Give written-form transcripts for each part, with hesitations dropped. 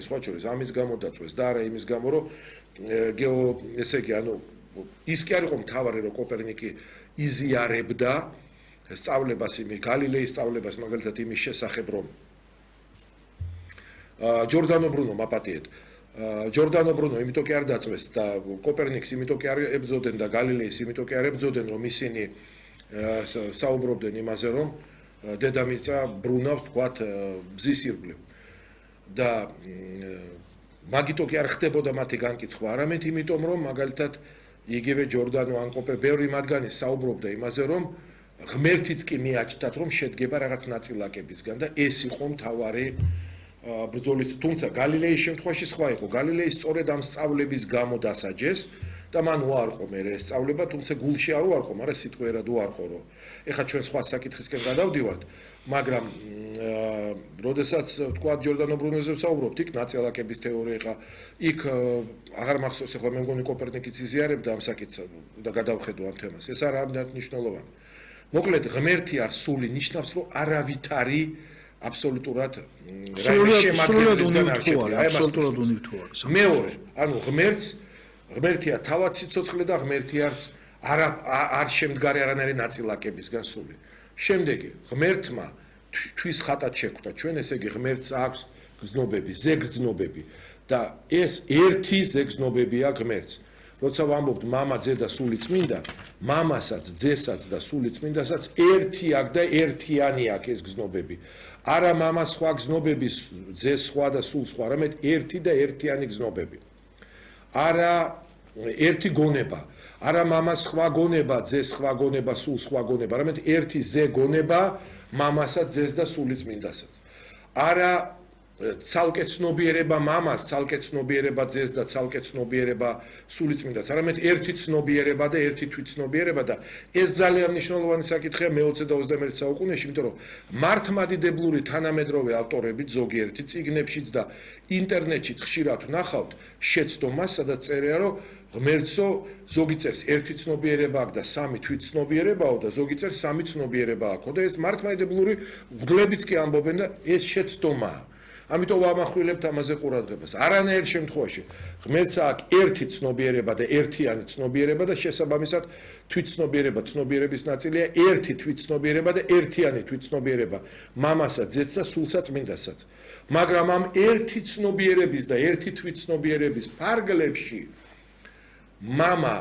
კოპერნიკის სხვა შორის ამის გამო დაწვეს და არა იმის გამო რომ ესე იგი ანუ ის კი არ იყო მთავარი რომ კოპერნიკი იზიარებდა სწავლებას იმის გალილეის სწავლებას მაგალითად იმის შესახებ რომ ჯორდანო ბრუნო მაპატიეთ ჯორდანო ბრუნო იმიტომ კი არ დაწვეს და კოპერნიკს იმიტომ კი არ ებრძოდნენ და გალილეის იმიტომ კი არ ებრძოდნენ რომ ისინი საუბრობდნენ იმაზე რომ დედამიწა ბრუნავს თქვათ ბზის ირგვლივ და მაგიტო კი არ ხდებოდა მათი განკითხვა არამედ იმიტომ რომ მაგალითად იგივე ჯორდანო ან კოპერ ბევრი მათგანი საუბრობდა იმაზე რომ ღმერთიც კი მიაჩნდათ რომ შედგება რაღაც ნაწილაკებისგან და ეს იყო მთავარი ბრძოლის თუმცა გალილეის შემთხვევაში სხვა იყო გალილეის სწორედ ამ სწავლების გამო დასაჯეს და მან უარყო მე ეს სწავლება თუმცა გულში არ უარყო მაგრამ სიტყვიერად უარყო რომ ეხლა ჩვენ სხვა საკითხისკენ გადავდივართ მაგრამ როდესაც თქვა ჯორდანო ბრუნოზე ვსაუბრობთ იქ ნაწილაკების თეორია ეხლა იქ აღარ მახსოვს ეხლა მე მგონი კოპერნიკიც იზიარებდა ამ საკითხს და გადავხედო ამ თემას ეს არა მნიშვნელოვანი მოკლედ ღმერთი არ სული ნიშნავს რომ არავითარი აბსოლუტურად რაიმე შემადგენლისგან არ შედგება აბსოლუტურად უნივერსალური მეორე ანუ ღმერთია თავად სიცოცხლე და ღმერთი არ შემდგარი არანაირი ნაწილაკებისგან სული შემდეგი ღმერთმა თვის ხატად შექმნა ჩვენ ესე იგი ღმერთს აქვს გრძნობები ზეგრძნობები და ეს ერთი ზეგრძნობებია ღმერთს როცა ვამბობთ მამა ძე და სული წმინდა მამასაც ძესაც და სული წმინდასაც ერთი აქვს და ერთიანი აქვს ეს გრძნობები არა მამა სხვა გრძნობები ძე სხვა და სულ სხვა არამედ ერთი და ერთიანი გრძნობები არა ერთი გონება არა მამა სხვა გონება ძე სხვა გონება სულ სხვა გონება არამედ ერთი ზე გონება მამასაც ძეს და სული წმინდასაც არა ცალკე ცნობიერება მამას ცალკე ცნობიერება ძეს და ცალკე ცნობიერება სული წმინდას არამედ ერთი ცნობიერება და ერთი თვითცნობიერება და ეს ძალიან მნიშვნელოვანი საკითხია მე-20 და 21 საუკუნეში იმიტომ რომ მართლმადიდებლური თანამედროვე ავტორები ზოგიერთი წიგნებშიც და ინტერნეტშიც ხშირად ვნახავთ შეცდომას სადაც წერია რომ ღმერთსო ზოგი წერს ერთი ცნობიერება აქვს და სამი თვითცნობიერებაო და ზოგი წერს სამი ცნობიერება აქვს და ეს მართლმადიდებლური მღვდლებიც კი ამბობენ და ეს შეცდომაა ამიტომ ვამახვილებთ ამაზე ყურადღებას არანაირ შემთხვევაში ღმერთს აქვს ერთი ცნობიერება და ერთიანი ცნობიერება და შესაბამისად თვითცნობიერება ცნობიერების ნაწილია ერთი თვითცნობიერება და ერთიანი თვითცნობიერება მამასაც ძეც და სულსა წმინდასაც მაგრამ ამ ერთი ცნობიერების და ერთი თვითცნობიერების ფარგლებში მამა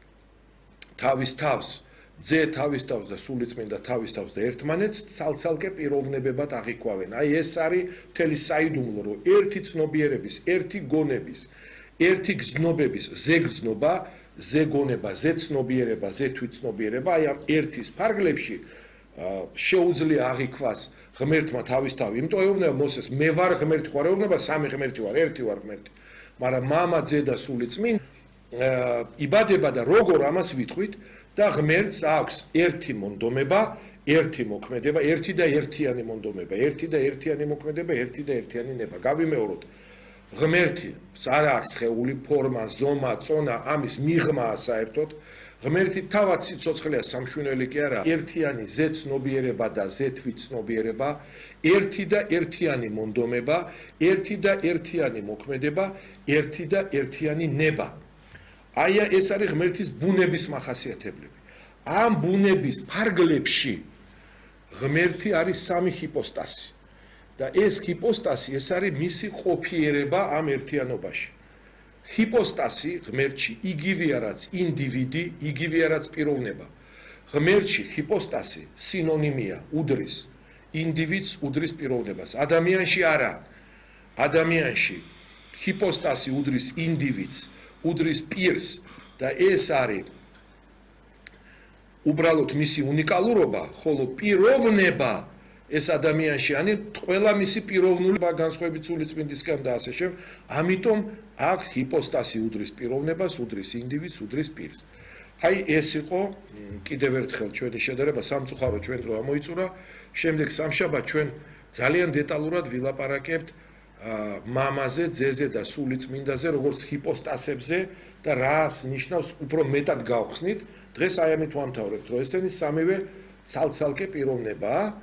თავის თავს ძე თავის თავს და სული წმინდა თავის თავს და ერთმანეთს ცალ-ცალკე პიროვნებებად აღიქვავენ. აი ეს არის მთელი საიდუმლო, რომ ერთი ცნობიერების, ერთი გონების, ერთი გრძნობების ზეგრძნობა, ზეგონება, ზეცნობიერება, ზეთვითცნობიერება, აი ამ ერთის ფარგლებში შეუძლია აღიქვას ღმერთმა თავის თავი. იმიტომ ეუბნება მოსეს, მე ვარ ღმერთი, ხო არ ეუბნება სამი ღმერთი ვარ, ერთი ვარ ღმერთი. მაგრამ მამა, ძე და სული წმინდა იბადება და როგორ ამას ვიტყვით და ღმერთს აქვს ერთი მონდომება, ერთი მოქმედება, ერთი და ერთიანი მონდომება, ერთი და ერთიანი მოქმედება, ერთი და ერთიანი ნება. გავიმეოროთ. ღმერთი არ არის სხეული, ფორმა, ზომა, წონა, ამის მიღმაა საერთოდ. ღმერთი თავად სიცოცხლეა სამშვენელი კი არა, ერთიანი ზეცნობიერება და ზეთვითცნობიერება, ერთი და ერთიანი მონდომება, ერთი და ერთიანი მოქმედება, ერთი და ერთიანი ნება. აი ეს არის ღმერთის ბუნების მახასიათებლები. ამ ბუნების ფარგლებში ღმერთი არის სამი ჰიპოსტასი. და ეს ჰიპოსტასი ეს არის მისი ყოფიერება ამ ერთიანობაში. ჰიპოსტასი ღმერთში იგივეა რაც ინდივიდი, იგივეა რაც პიროვნება. ღმერთში ჰიპოსტასი სინონიმია, უდრის ინდივიდს, უდრის პიროვნებას. ადამიანში არა. ადამიანში ჰიპოსტასი უდრის ინდივიდს, უდრის პირს და ეს არის უბრალოდ მისი უნიკალურობა, ხოლო პიროვნება ეს ადამიანში არის ყველა მისი პიროვნულობა განსხვავებით სული წმინდისგან და ასე შემდეგ. ამიტომ აქ ჰიპოსტასი უდრის პიროვნებას, უდრის ინდივიდს, უდრის პირს. აი ეს იყო კიდევ ერთხელ ჩვენი შედარება სამწუხარო ჩვენ დრო ამოიწურა. შემდეგ სამშაბათ ჩვენ ძალიან დეტალურად ვილაპარაკებთ მამაზე, ძეზე და სული წმინდაზე, როგორც ჰიპოსტასებზე და რას ნიშნავს უფრო მეტად გავხსნით. დღეს აი ამით ვამთავრებთ, რომ ესენი სამივე ცალ-ცალკე პიროვნებაა.